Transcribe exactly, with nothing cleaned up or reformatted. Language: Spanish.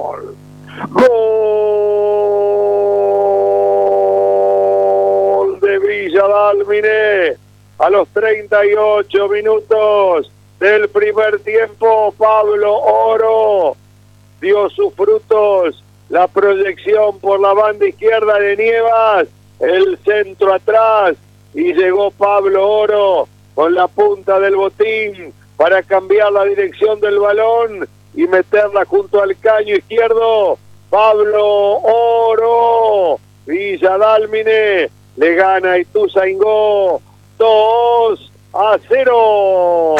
Gol de Villa Dálmine a los treinta y ocho minutos del primer tiempo. Pablo Oro dio sus frutos, la proyección por la banda izquierda de Nievas, el centro atrás, y llegó Pablo Oro con la punta del botín para cambiar la dirección del balón y meterla junto al caño izquierdo. Pablo Oro, Villa Dálmine le gana a Ituzaingó dos a cero.